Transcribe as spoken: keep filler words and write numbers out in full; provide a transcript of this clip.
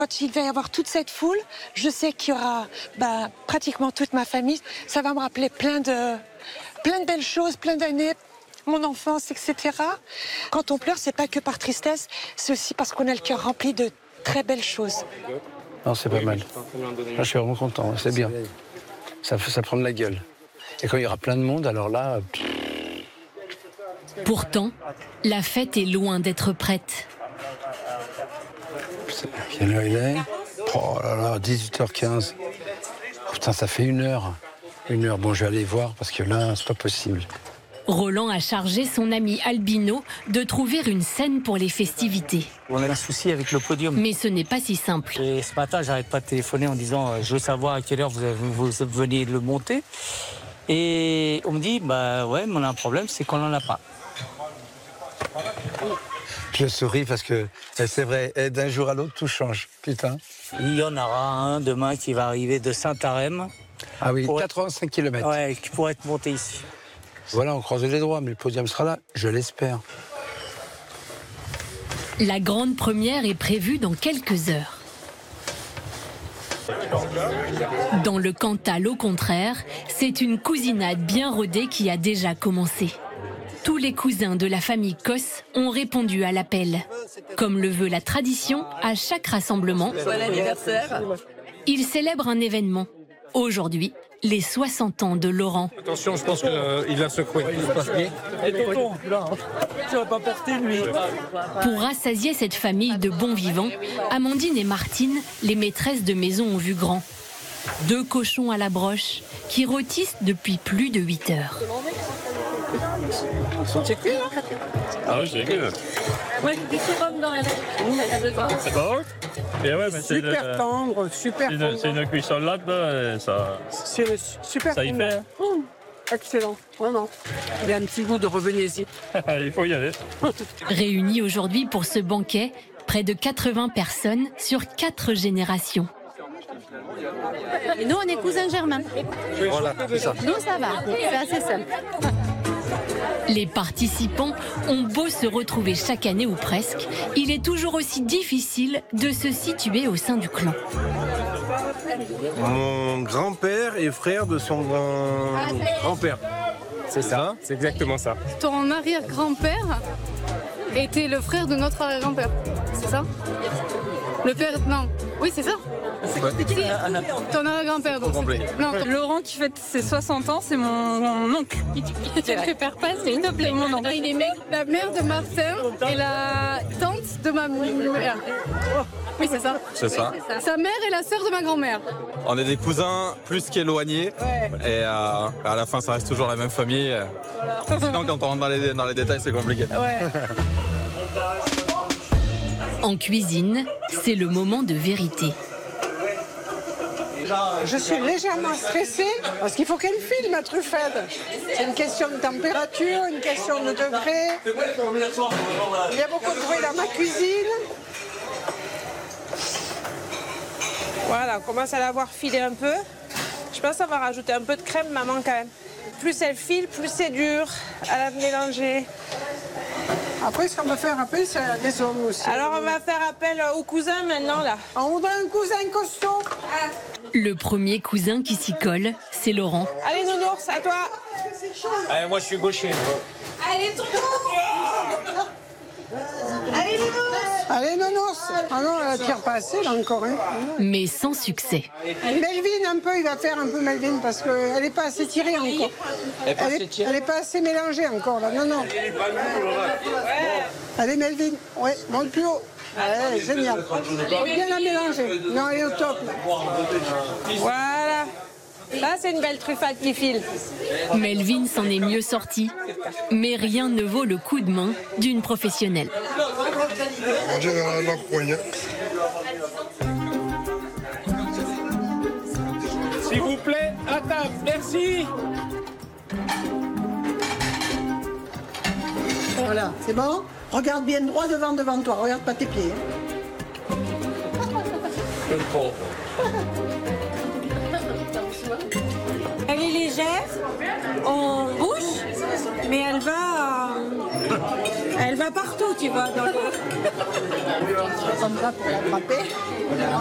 Quand il va y avoir toute cette foule, je sais qu'il y aura bah, pratiquement toute ma famille. Ça va me rappeler plein de, plein de belles choses, plein d'années, mon enfance, et cetera. Quand on pleure, c'est pas que par tristesse, c'est aussi parce qu'on a le cœur rempli de très belles choses. Non, c'est pas mal. Là, je suis vraiment content, c'est bien. Ça, ça prend de la gueule. Et quand il y aura plein de monde, alors là... Pff... Pourtant, la fête est loin d'être prête. Quelle heure il est ? Oh là là, dix-huit heures quinze. Oh, putain, ça fait une heure. Une heure. Bon, je vais aller voir parce que là, c'est pas possible. Roland a chargé son ami Albino de trouver une scène pour les festivités. On a un souci avec le podium. Mais ce n'est pas si simple. Et ce matin, j'arrête pas de téléphoner en disant euh, je veux savoir à quelle heure vous, avez, vous venez le monter. Et on me dit bah ouais, mais on a un problème, c'est qu'on n'en a pas. Je souris parce que c'est vrai, d'un jour à l'autre, tout change. Putain. Il y en aura un demain qui va arriver de Saint-Arème. Ah oui, pour quatre-vingt-cinq kilomètres. Ouais, qui pourrait être monté ici. Voilà, on croise les doigts, mais le podium sera là, je l'espère. La grande première est prévue dans quelques heures. Dans le Cantal, au contraire, c'est une cousinade bien rodée qui a déjà commencé. Tous les cousins de la famille Cosse ont répondu à l'appel. Comme le veut la tradition, à chaque rassemblement, bon anniversaire. Ils célèbrent un événement. Aujourd'hui, les soixante ans de Laurent. Attention, je pense qu'il euh, a secoué. Et tonton, là, tu vas pas porter lui. Pour rassasier cette famille de bons vivants, Amandine et Martine, les maîtresses de maison, ont vu grand. Deux cochons à la broche qui rôtissent depuis plus de huit heures. C'est cuit, là ? Ah oui, c'est cuit. Ouais, du sérum dans la C'est bon ? Et ouais, mais super c'est tendre, super une, tendre. c'est une cuisson lade, et ça, C'est super ça y tendre. fait. Hein. Mmh, excellent, vraiment. Il y a un petit goût de revenez-y. Il faut y aller. Réunis aujourd'hui pour ce banquet, près de quatre-vingts personnes sur quatre générations. Et nous, on est cousins germains. Voilà, c'est ça. Nous, ça va, c'est assez simple. Les participants ont beau se retrouver chaque année ou presque, il est toujours aussi difficile de se situer au sein du clan. Mon grand-père est frère de son grand- grand-père. C'est ça, c'est exactement ça. Ton arrière-grand-père était le frère de notre arrière-grand-père. C'est ça ? Le père... Non. Oui, c'est ça. Ton arrière-grand-père. donc c'est- Non, ton- Laurent qui fête ses soixante ans, c'est mon, mon oncle. tu te prépares pas, s'il te plaît, mon oncle. Il est mec. La mère de Martin et la tante de ma mère. Oui, c'est ça. C'est ça. Sa mère et la sœur de ma grand-mère. On est des cousins plus qu'éloignés. Et euh, à la fin, ça reste toujours la même famille. Sinon, quand on rentre dans les, dans les détails, c'est compliqué. En cuisine, c'est le moment de vérité. Je suis légèrement stressée parce qu'il faut qu'elle file, ma truffade. C'est une question de température, une question de degré. Il y a beaucoup de bruit dans ma cuisine. Voilà, on commence à la voir filer un peu. Je pense qu'on va rajouter un peu de crème, maman, quand même. Plus elle file, plus c'est dur à la mélanger. Après, ce qu'on va faire appel, c'est les hommes aussi. Alors, on va faire appel aux cousins maintenant, là. On voudrait un cousin costaud. Le premier cousin qui s'y colle, c'est Laurent. Allez, nounours, à toi. Allez, moi, je suis gaucher. Allez, tonton. Allez, nounours. Allez, nounours. Ah non, elle tire pas assez, là, encore. Hein. Mais sans succès. Melvin, un peu, il va faire un peu Melvin, parce qu'elle n'est pas assez tirée encore. Elle est pas Elle assez est, tirée. elle est pas assez mélangée encore, là. Non, non. Allez, Melvin. Ouais, monte plus haut. Ouais, génial. Faut bien la mélanger. Non, elle est au top, là. Voilà. Là, c'est une belle truffade qui file. Melvin s'en est mieux sorti. Mais rien ne vaut le coup de main d'une professionnelle. S'il vous plaît, à table, merci. Voilà, c'est bon. Regarde bien droit devant, devant toi. Regarde pas tes pieds. Elle est légère, on bouge, mais elle va, euh, elle va vas partout, tu vas dans le... Comme ça pour l'attraper.